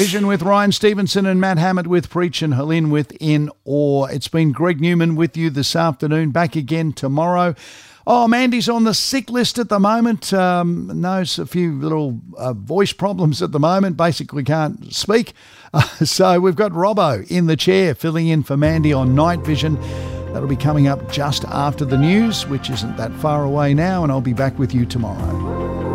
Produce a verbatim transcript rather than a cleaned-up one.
Vision with Ryan Stevenson and Matt Hammett with Preach and Helene with In Awe. It's been Greg Newman with you this afternoon. Back again tomorrow. Oh, Mandy's on the sick list at the moment. Um, knows a few little uh, voice problems at the moment. Basically can't speak. Uh, so we've got Robbo in the chair filling in for Mandy on Night Vision. That'll be coming up just after the news, which isn't that far away now, and I'll be back with you tomorrow.